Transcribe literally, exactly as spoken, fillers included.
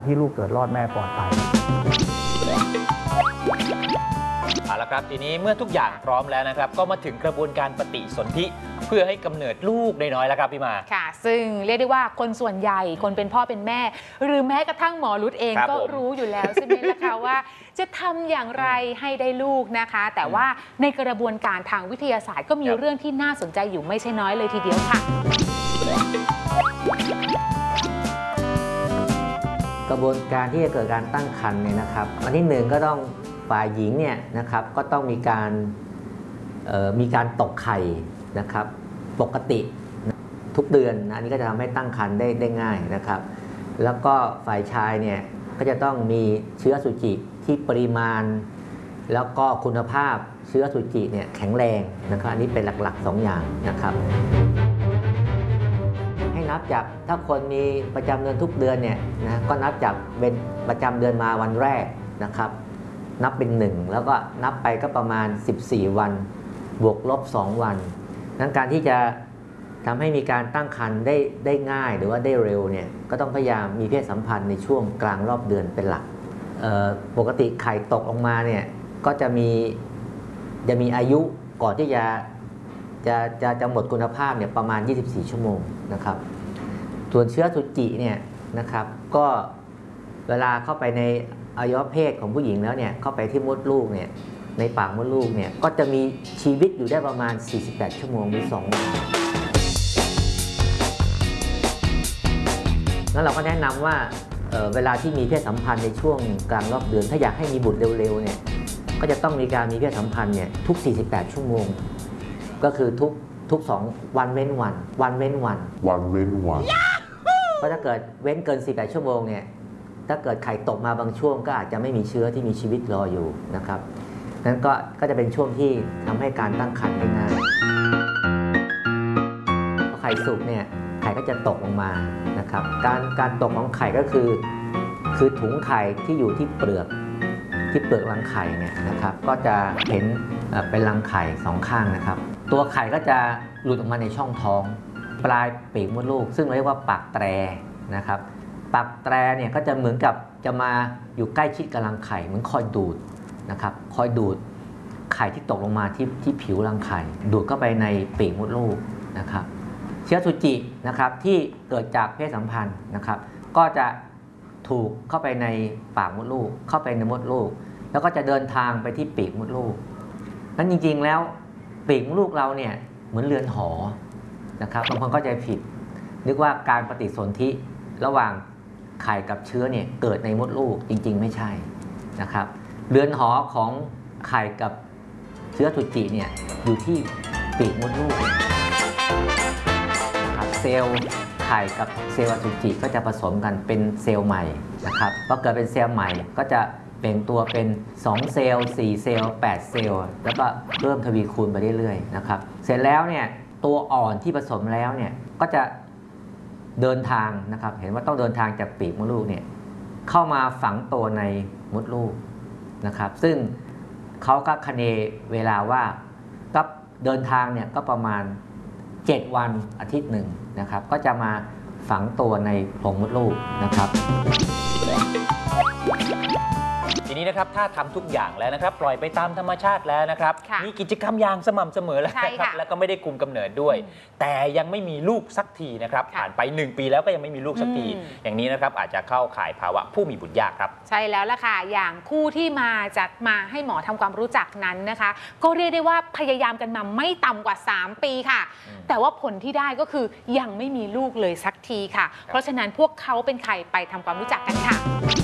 ที่ลูกเกิดรอดแม่ปลอดภัยเอาละครับทีนี้เมื่อทุกอย่างพร้อมแล้วนะครับก็มาถึงกระบวนการปฏิสนธิเพื่อให้กำเนิดลูกน้อยๆแล้วครับพี่มาค่ะซึ่งเรียกได้ว่าคนส่วนใหญ่คนเป็นพ่อเป็นแม่ หรือแม้กระทั่งหมอรุธเองก็รู้อยู่แล้วใช่ไหมล่ะคะว่าจะทำอย่างไรให้ได้ลูกนะคะแต่ว่าในกระบวนการทางวิทยาศาสตร์ก็มีเรื่องที่น่าสนใจอยู่ไม่ใช่น้อยเลยทีเดียวค่ะกระบวนการที่จะเกิดการตั้งครรภ์เนี่ยนะครับอันที่หนึ่งก็ต้องฝ่ายหญิงเนี่ยนะครับก็ต้องมีการมีการตกไข่นะครับปกติทุกเดือนนะอันนี้ก็จะทำให้ตั้งครรภ์ได้ได้ง่ายนะครับแล้วก็ฝ่ายชายเนี่ยก็จะต้องมีเชื้ออสุจิที่ปริมาณแล้วก็คุณภาพเชื้ออสุจิเนี่ยแข็งแรงนะครับอันนี้เป็นหลักๆสองอย่างนะครับให้นับจากถ้าคนมีประจำเดือนทุกเดือนเนี่ยนะก็นับจากเป็นประจำเดือนมาวันแรกนะครับนับเป็นหนึ่งแล้วก็นับไปก็ประมาณสิบสี่วันบวกลบสองวันนั้นการที่จะทำให้มีการตั้งครรภ์ได้ได้ง่ายหรือว่าได้เร็วเนี่ยก็ต้องพยายามมีเพศสัมพันธ์ในช่วงกลางรอบเดือนเป็นหลักปกติไข่ตกลงมาเนี่ยก็จะมีจะมีอายุก่อนที่จะจะจะจะหมดคุณภาพเนี่ยประมาณยี่สิบสี่ชั่วโมงนะครับส่วนเชื้ออสุจิเนี่ยนะครับก็เวลาเข้าไปในอวัยวะเพศของผู้หญิงแล้วเนี่ยเข้าไปที่มดลูกเนี่ยในปากมดลูกเนี่ยก็จะมีชีวิตอยู่ได้ประมาณสี่สิบแปดชั่วโมงหรือสองวันงั้นเราก็แนะนำว่า เ, เวลาที่มีเพศสัมพันธ์ในช่วงกลางรอบเดือนถ้าอยากให้มีบุตรเร็วๆเนี่ยก็จะต้องมีการมีเพศสัมพันธ์เนี่ยทุกสี่สิบแปดชั่วโมงก็คือทุกทุกสองวันเว้นวันวันเว้นวันวันเว้นวันเพราะถ้าเกิดเว้นเกินสี่สิบแปดชั่วโมงเนี่ยถ้าเกิดไข่ตกมาบางช่วงก็อาจจะไม่มีเชื้อที่มีชีวิตรออยู่นะครับนั้นก็ก็จะเป็นช่วงที่ทำให้การตั้งครรภ์ได้ง่ายพอไข่สุกเนี่ยไข่ก็จะตกลงมานะครับการการตกของไข่ก็คือคือถุงไข่ที่อยู่ที่เปลือกที่เปลือกรังไข่เนี่ยนะครับก็จะเห็นเป็นรังไข่สองข้างนะครับตัวไข่ก็จะหลุดออกมาในช่องท้องปลายปีกมดลูกซึ่งเรียกว่าปากแตรนะครับปากแตรเนี่ยก็จะเหมือนกับจะมาอยู่ใกล้ชิดกับรังไข่เหมือนคอยดูดนะครับคอยดูดไข่ที่ตกลงมาที่ที่ผิวรังไข่ดูดเข้าไปในปีกมดลูกนะครับเชื้ออสุจินะครับที่เกิดจากเพศสัมพันธ์นะครับก็จะถูกเข้าไปในปากมดลูกเข้าไปในมดลูกแล้วก็จะเดินทางไปที่ปีกมดลูกนั้นจริงๆแล้วปีกมดลูกเราเนี่ยเหมือนเรือนหอนะครับบางคนเข้าใจผิดนึกว่าการปฏิสนธิระหว่างไข่กับเชื้อเนี่ยเกิดในมดลูกจริงๆไม่ใช่นะครับเรือนหอของไข่กับเชื้ออสุจิเนี่ยอยู่ที่ปีกมดลูกนะครับเซลล์ไข่กับเซลล์อสุจิก็จะผสมกันเป็นเซลล์ใหม่นะครับพอเกิดเป็นเซลล์ใหม่ก็จะเปลี่ยนตัวเป็นสองเซลล์สี่เซลล์แปดเซลล์แล้วก็เริ่มทวีคูณไปเรื่อยๆนะครับเสร็จแล้วเนี่ยตัวอ่อนที่ผสมแล้วเนี่ยก็จะเดินทางนะครับเห็นว่าต้องเดินทางจากปีกมดลูกเนี่ยเข้ามาฝังตัวในมดลูกนะครับซึ่งเขาก็คเนเวลาว่าก็เดินทางเนี่ยก็ประมาณเจ็ดวันอาทิตย์หนึ่งนะครับก็จะมาฝังตัวในโพรงมดลูกนะครับทีนี้นะครับถ้าทำทุกอย่างแล้วนะครับปล่อยไปตามธรรมชาติแล้วนะครับมีกิจกรรมอย่างสม่ำเสมอแล้วนะครับแล้วก็ไม่ได้คุมกำเนิดด้วยแต่ยังไม่มีลูกสักทีนะครับผ่านไปหนึ่งปีแล้วก็ยังไม่มีลูกสักทีอย่างนี้นะครับอาจจะเข้าข่ายภาวะผู้มีบุตรยากครับใช่แล้วล่ะค่ะอย่างคู่ที่มาจัดมาให้หมอทำความรู้จักนั้นนะคะก็เรียกได้ว่าพยายามกันมาไม่ต่ำกว่าสามปีค่ะแต่ว่าผลที่ได้ก็คือยังไม่มีลูกเลยสักทีค่ะเพราะฉะนั้นพวกเขาเป็นใครไปทำความรู้จักกันค่ะ